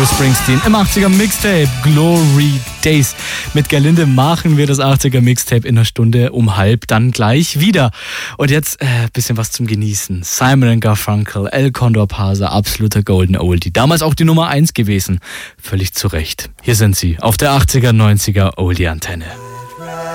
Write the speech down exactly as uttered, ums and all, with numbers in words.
Bruce Springsteen im achtziger Mixtape Glory Days. Mit Gerlinde machen wir das achtziger Mixtape in einer Stunde um halb dann gleich wieder. Und jetzt äh, bisschen was zum Genießen. Simon and Garfunkel, El Condor Pasa, absoluter Golden Oldie. Damals auch die Nummer eins gewesen. Völlig zu Recht. Hier sind sie auf der achtziger, neunziger Oldie Antenne.